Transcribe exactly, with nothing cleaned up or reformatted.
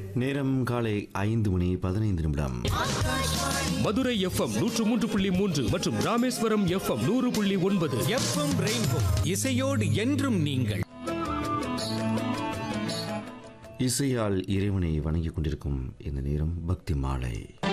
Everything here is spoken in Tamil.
நேரம் காலை ஐந்து மணி பதினைந்து நிமிடம். மதுரை எஃப்எம் நூற்று மூன்று புள்ளி மூன்று மற்றும் ராமேஸ்வரம் எஃப்எம் நூறு புள்ளி ஒன்பது. எஃப்எம் ரெயின்போ இசையோடு என்றும் நீங்கள். இசையால் இறைவனை வணங்கிக் கொண்டிருக்கும் இந்த நேரம் பக்தி மாலை.